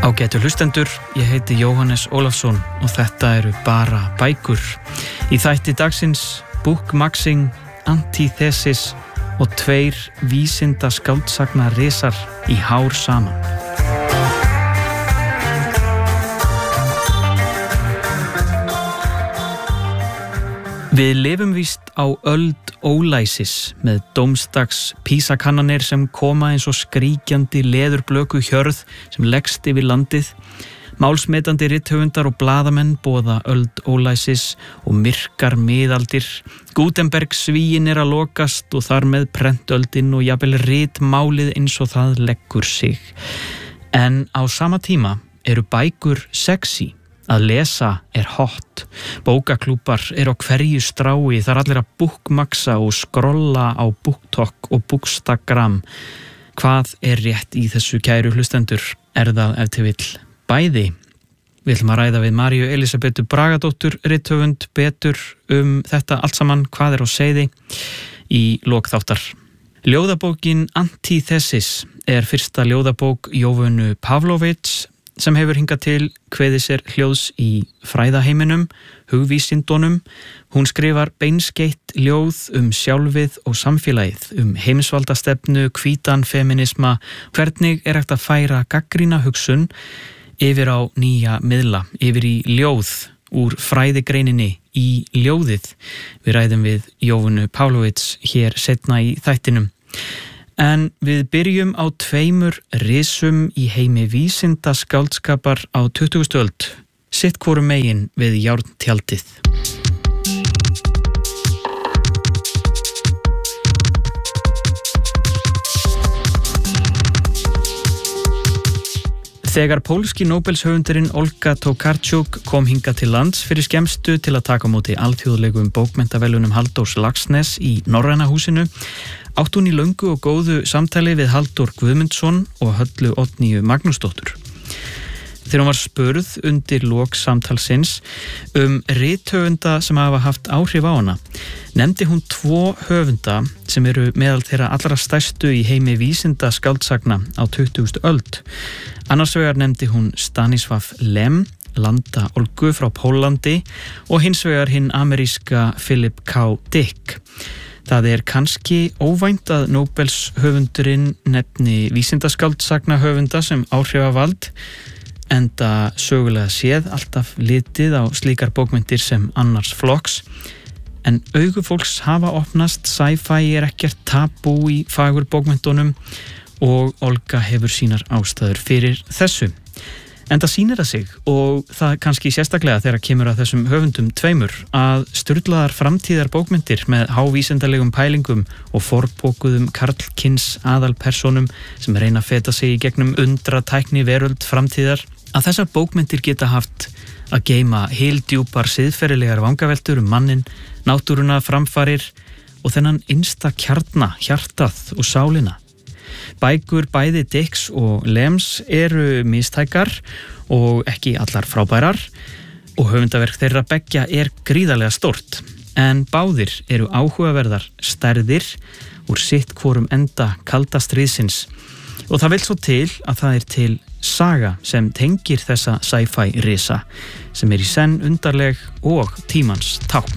Ágætu hlustendur, ég heiti Jóhannes Ólafsson og þetta eru bara bækur. Í þætti dagsins bookmaxing, antithesis og 2 vísinda skáldsagna risar í hár saman. Við lifum víst á öld ólæsis með dómsdags PISA-kannanir sem koma eins og skríkjandi leðurblöku hjörð sem leggst yfir landið. Málsmetandi rithöfundar og blaðamenn boða öld ólæsis og myrkar miðaldir. Gutenberg svíin að lokast og þar með prentöldin og jafnvel ritmálið eins og það leggur sig. En á sama tíma eru bækur sexy. Að lesa hot. Bókaklúbar á hverju strái, þar allir að bookmaxa og skrolla á BookTok og Bookstagram. Hvað rétt í þessu kæru hlustendur? Það ef til vill bæði? Við ætlum að ræða við Maríu Elísabetu Bragadóttur, rithöfund, betur þetta allt saman, hvað á seyði í lok þáttar. Ljóðabókin Antithesis fyrsta ljóðabók Jóvönu Pavlovits sem hefur hingað til kveðið sér hljóðs í fræðaheiminum, hugvísindunum. Hún skrifar beinskeytt ljóð sjálfið og samfélagið, heimsvaldastefnu, hvítan feminisma, hvernig hægt að færa gagnrýna hugsun yfir á nýja miðla, yfir í ljóð, úr fræðigreininni í ljóðið. Við ræðum við Jóvönu Pavlovits hér seinna í þættinum. En við byrjum á 2 risum í heimi vísinda skáldskapar á 20. öld, sitt hvoru megin við járntjaldið. Þegar pólski Nóbelshöfundurinn Olga Tokarczuk kom hingað til lands fyrir skemmstu til að taka á móti alþjóðlegum bókmenntaverðlaunum Halldórs Laxness í Norræna húsinu, átti hún í löngu og góðu samtali við Halldór Guðmundsson og Höllu Oddnýju Magnúsdóttur. Þegar hún var spurð undir lok samtalsins rithöfunda sem hafa haft áhrif á hana, nefndi hún 2 höfunda sem eru meðal þeirra allra stærstu í heimi vísinda skáldsagna á 20. öld. Annars vegar nefndi hún Stanisław Lem, landa Olgu frá Pólandi, og hins vegar hinn ameríska Philip K. Dick. Það kannski óvænt að Nóbels höfundurinn nefni vísindaskáldsagna höfunda sem áhrifavald, enda sögulega séð alltaf litið á slíkar bókmenntir sem annars flokks. En augu fólks hafa opnast, sci-fi ekkert tabú í fagur bókmenntunum og Olga hefur sínar ástæður fyrir þessu. Enda sýnir það sig, og það kannski sérstaklega þegar kemur að þessum höfundum 2, að sturlaðar framtíðar bókmenntir með hávísindalegum pælingum og forbókuðum karlkyns aðalpersónum sem reyna að feta sig í gegnum undratækni veröld framtíðar, að þessar bókmenntir geta haft að geyma heildjúpar siðferðilegar vangaveltur mannin, náttúruna, framfarir og þennan innsta kjarna, hjartað og sálina. Bækur bæði Dicks og Lems eru mistækar og ekki allar frábærar og höfundaverk þeirra beggja gríðarlega stórt, en báðir eru áhugaverðar stærðir úr sitt hvorum enda kalda stríðsins. Og það vill svo til að það til saga sem tengir þessa sci-fi risa, sem í senn undarleg og tímans tákn.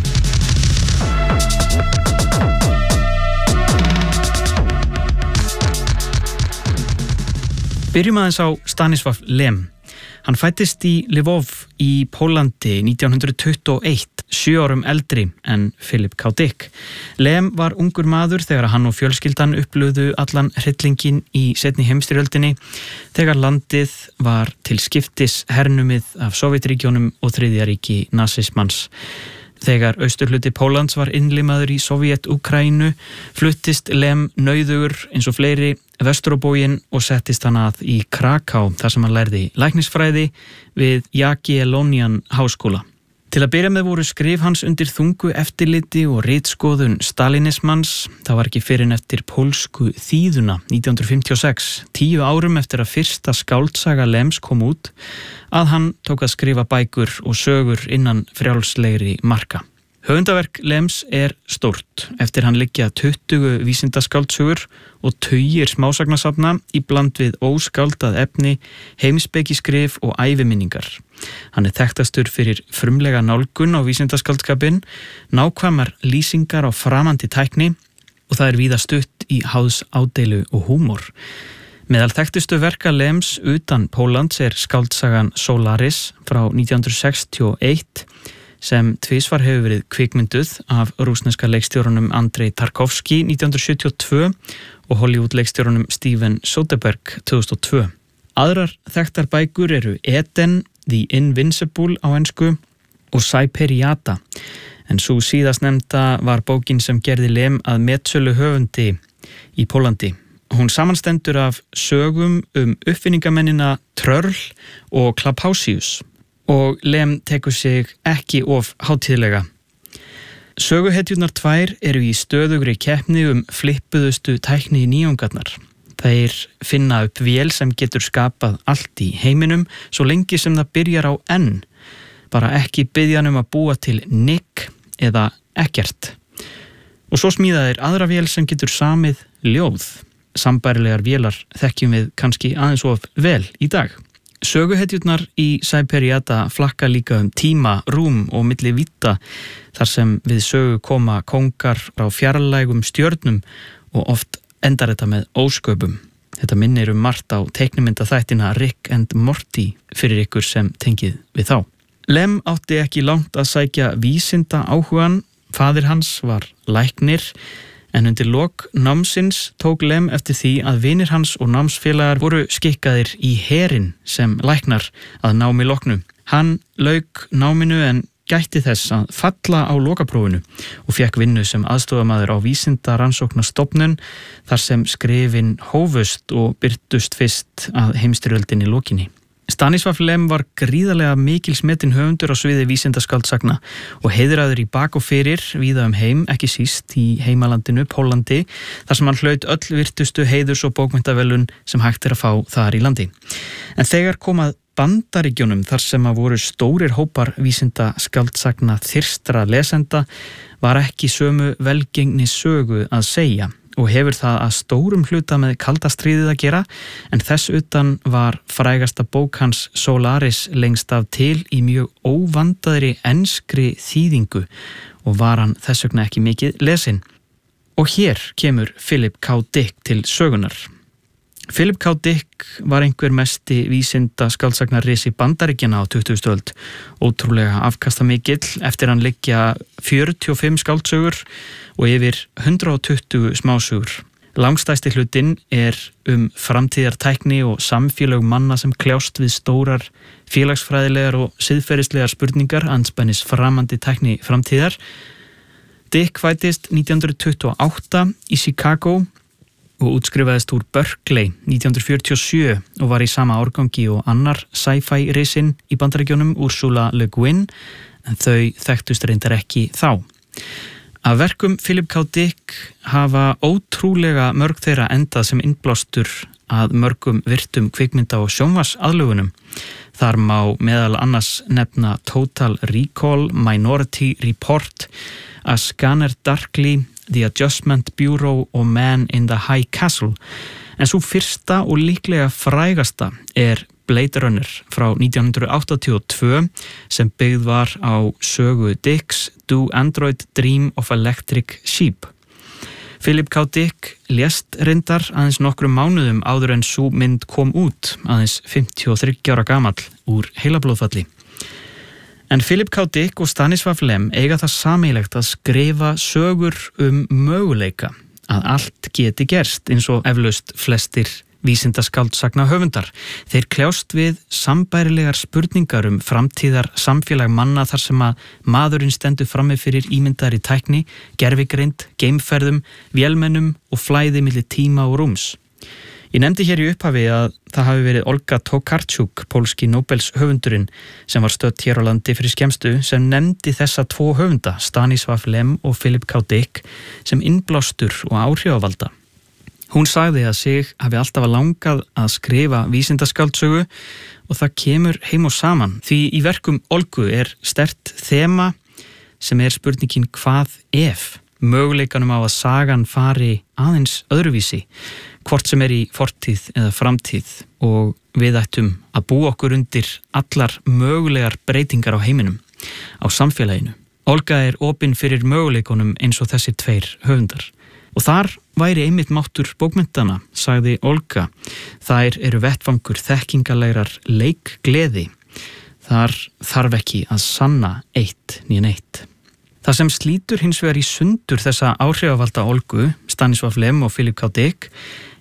Byrjum aðeins á Stanisław Lem. Hann fæddist í Lvov í Pólandi 1921, 7 árum eldri en Philip K. Dick. Lem var ungur maður þegar hann og fjölskyldan upplöfðu allan hryllinginn í seinni heimsstyrjöldinni, þegar landið var til skiptis hernumið af Sovétríkjunum og Þriðja ríki nasismans. Þegar austurhluti Póllands var innlimaður í Sovét-Úkraínu, fluttist Lem nauðugur eins og fleiri vestur á bóginn og settist hann að í Kraká, þar sem hann lærði læknisfræði við Jagiellonian háskóla. Til að byrja með voru skrif hans undir þungu eftirliti og ritskoðun stalinismans. Það var ekki fyrr en eftir pólsku þýðuna 1956, 10 árum eftir að fyrsta skáldsaga Lems kom út, að hann tók að skrifa bækur og sögur innan frjálslegri marka. Höfundaverk Lems stórt. Eftir hann liggja 20 vísindaskáldsögur og tugir smásagnasafna í bland við óskáldað efni, heimspekiskrif og æviminningar. Hann þekktastur fyrir frumlega nálgun á vísindaskáldskapinn, nákvæmar lýsingar á framandi tækni og það víða stutt í háðs ádeilu og húmor. Meðal þekktustu verka Lems utan Póllands skáldsagan Solaris frá 1961 sem tvisvar hefur verið kvikmynduð af rússneska leikstjórunum Andrei Tarkovsky 1972 og Hollywood leikstjórunum Steven Soderbergh 2002. Aðrar þekktar bækur Eden, The Invincible á ensku og Cyperiata, en sú síðast nefnda var bókin sem gerði Lem að metsölu höfundi í Póllandi. Hún samanstendur af sögum uppfinningamennina Trörl og Klapausius og Lem tekur sig ekki of hátíðlega. Söguhetjurnar tvær í stöðugri keppni flippuðustu tækni í nýjungarnar. Þeir finna upp vél sem getur skapað allt í heiminum svo lengi sem það byrjar á N, bara ekki biðja að búa til Nick eða ekkert. Og svo smíða þeir aðra vél sem getur samið ljóð. Sambærilegar vélar þekkjum við kannski aðeins of vel í dag. Söguhetjurnar í Cyperiata flakka líka tíma, rúm og milli vídda þar sem við sögu koma kóngar frá fjarlægum stjörnum og oft endar þetta með ósköpum. Þetta minnir margt á teiknimyndaþættina Rick and Morty fyrir ykkur sem tengið við þá. Lem átti ekki langt að sækja vísinda áhugan. Faðir hans var læknir, en undir lok námsins tók Lem eftir því að vinir hans og námsfélagar voru skikkaðir í herinn sem læknar að námi loknu. Hann lauk náminu en gætti þess að falla á lokaprófinu og fékk vinnu sem aðstofamaður á vísindarannsóknastofnun þar sem skrifin hófust og birtust fyrst að heimsstyrjöldinni lokinni. Stanisław Lem var gríðarlega mikilsmetinn höfundur á sviði vísindaskáldsagna og heiðraður í bak og fyrir víða heim, ekki síst í heimalandinu Póllandi, þar sem hann hlaut öll virtustu heiðurs- og bókmenntaverðlaun sem hægt að fá þar í landi. En þegar kom að Bandaríkjunum þar sem voru stórir hópar vísindaskáldsagna þyrstra lesenda var ekki sömu velgengni sögu að segja og hefur það að stórum hluta með kalda stríðið að gera, en þess utan var frægasta bók hans Solaris lengst af til í mjög óvandaðri enskri þýðingu og var hann þess vegna ekki mikið lesinn. Og hér kemur Philip K. Dick til sögunar. Philip K. Dick var einhver mesti vísindaskáldsagnarissi Bandaríkjanna á 20. öld, ótrúlega afkastamikill eftir hann liggja 45 skáldsögur og yfir 120 smásögur. Langstæsti hlutinn framtíðartækni og samfélög manna sem kljást við stórar félagsfræðilegar og siðferðislegar spurningar andspænis framandi tækni framtíðar. Dick fæddist 1928 í Chicago og útskrifaðist úr Berkeley 1947 og var í sama árgangi og annar sci-fi risinn í Bandaríkjunum Ursula Le Guin, en þau þekktust reyndar ekki þá. Af verkum Philip K. Dick hafa ótrúlega mörg þeirra endað sem innblástur að mörgum virtum kvikmynda- og sjónvarpsaðlögunum. Þar má meðal annars nefna Total Recall, Minority Report, A Scanner Darkly, The Adjustment Bureau og Man in the High Castle. En svo fyrsta og líklega frægasta Blade Runner frá 1982 sem byggð var á sögu Dicks Do Android Dream of Electric Sheep. Philip K. Dick lést reyndar aðeins nokkrum mánuðum áður en sú mynd kom út, aðeins 53 ára gamall úr heilablóðfalli. En Philip K. Dick og Stanisław Lem eiga það sameiginlegt að skrifa sögur möguleika, að allt geti gerst eins og eflaust flestir vísindaskáldsagna höfundar. Þeir kljást við sambærilegar spurningar framtíðar samfélag manna þar sem að maðurinn stendur frammi fyrir ímyndaðri tækni, gervigreind, geimferðum, vélmennum og flæði milli tíma og rúms. Ég nefndi hér í upphafi að það hafi verið Olga Tokarczuk, pólski Nóbels höfundurinn, sem var stödd hér á landi fyrir skemmstu, sem nefndi þessa tvo höfunda, Stanisław Lem og Philip K. Dick, sem innblástur og áhrifavalda. Hún sagði að sig hafi alltaf langað að skrifa vísindaskáldsögu og það kemur heim og saman. Því í verkum Olgu sterkt þema, sem spurningin hvað ef, möguleikanum á að sagan fari aðeins öðruvísi, hvort sem í fortíð eða framtíð og við ættum að búa okkur undir allar mögulegar breytingar á heiminum, á samfélaginu. Olga opin fyrir möguleikunum eins og þessir tveir höfundar. Og þar væri einmitt máttur bókmenntanna, sagði Olga. Þær eru vettvangur þekkingalegrar leikgleði. Þar þarf ekki að sanna eitt né neitt. Það sem slítur hins vegar í sundur þessa áhrifavalda Olgu, Stanisław Lem og Philip K. Dick,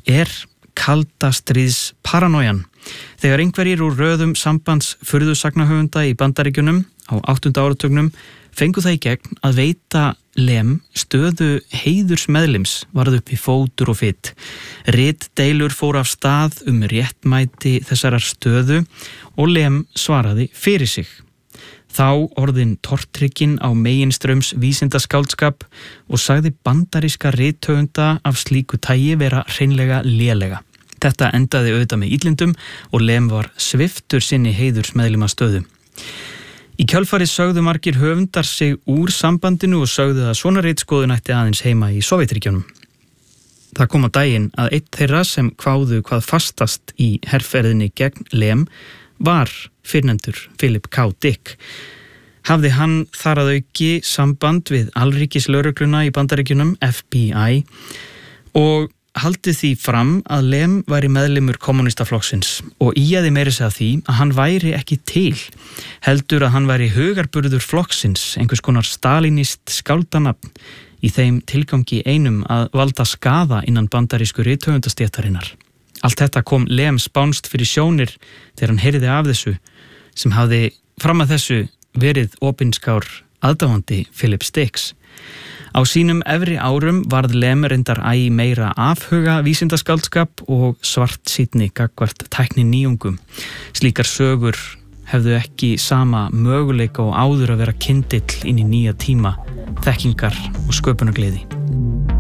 kalda stríðs paranoian. Þegar einhverjir úr röðum sambands furðusagnahöfunda í Bandaríkjunum á 8. áratugnum fengu það í gegn að veita Lem stöðu heiðursmeðlims varð upp í fótur og fit. Ritdeilur fór af stað réttmæti þessarar stöðu og Lem svaraði fyrir sig. Þá orðinn tortrygginn á meginstraums vísindaskáldskap og sagði bandaríska rithöfunda af slíku tagi vera hreinlega lélega. Þetta endaði auðvitað með illindum og Lem var sviptur sinni heiðursmeðlima stöðu. Í kjölfarið sögðu margir höfundar sig úr sambandinu og sögðu að svona ritskoðun ætti aðeins heima í Sovétríkjunum. Það kom á daginn að einn þeirra sem kváðu hvað fastast í herferðinni gegn Lem var fyrrnefndur Philip K. Dick. Hafði hann þar að auki samband við alríkislögregluna í Bandaríkjunum, FBI, og haldið því fram að Lem væri meðlimur kommunistaflokksins og ýjaði meira segja því að hann væri ekki til, heldur að hann væri hugarburður flokksins, einhvers konar stalinist skáldanafn í þeim tilgangi einum að valda skaða innan bandarísku rithöfundastéttarinnar. Allt þetta kom Lem spánst fyrir sjónir þegar hann heyrði af þessu, sem hafði fram að þessu verið opinskár aðdáandi Philips Dicks. Á sínum efri árum varð Lem reyndar æ meira afhuga vísindaskáldskap og svartsýnni gagnvart tækninýjungum. Slíkar sögur hefðu ekki sama möguleika og áður að vera kyndill inn í nýja tíma, þekkingar og sköpunargleði.